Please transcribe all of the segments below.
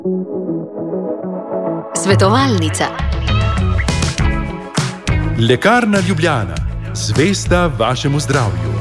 Svetovalnica. Lekarna Ljubljana. Zvesta vašemu zdravju.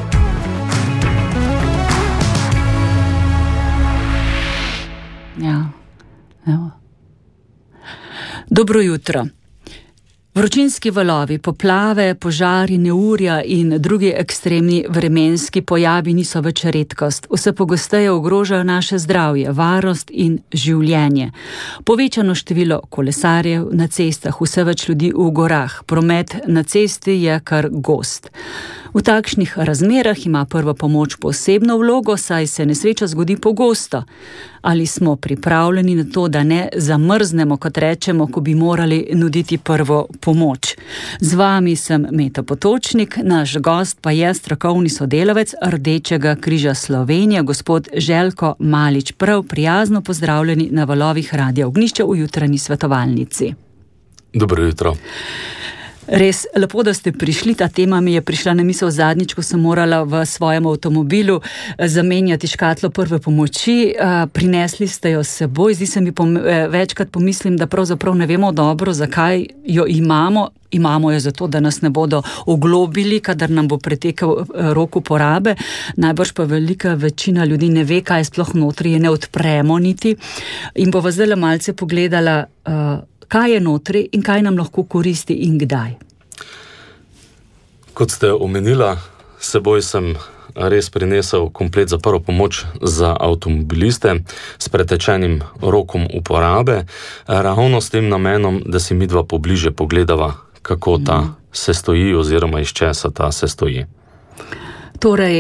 Ja, evo. Dobro jutro. Vročinski valovi, poplave, požari, neurja in drugi ekstremni vremenski pojavi niso več redkost. Vse pogosteje ogrožajo naše zdravje, varnost in življenje. Povečano število kolesarjev na cestah, vse več ljudi v gorah, promet na cesti je kar gost. V takšnih razmerah ima prva pomoč posebno vlogo, saj se nesreča zgodi pogosto. Ali smo pripravljeni na to, da ne zamrznemo, kot rečemo, ko bi morali nuditi prvo pomoč? Z vami sem Meta Potočnik, naš gost pa je strokovni sodelavec Rdečega križa Slovenije, gospod Željko Malič. Prav prijazno pozdravljeni na valovih Radia Ognjišče v jutranji svetovalnici. Dobro jutro. Res lepo, da ste prišli. Ta tema mi je prišla na misel zadnjič, ko sem morala v svojem avtomobilu zamenjati škatlo prve pomoči. Prinesli ste jo s seboj. Zdi se mi, večkrat pomislim, da pravzaprav ne vemo dobro, zakaj jo imamo. Imamo jo zato, da nas ne bodo oglobili, kadar nam bo pretekel rok uporabe. Najbrž pa velika večina ljudi ne ve, kaj je sploh notri, je ne odpremo niti. In bova zdaj malce pogledala, kaj je notri in kaj nam lahko koristi in kdaj. Kot ste omenila, seboj sem res prinesel komplet za prvo pomoč za avtomobiliste s pretečenim rokom uporabe, ravno s tem namenom, da si midva pobliže pogledava, kako ta se stoji oziroma iz česa ta se stoji. Torej,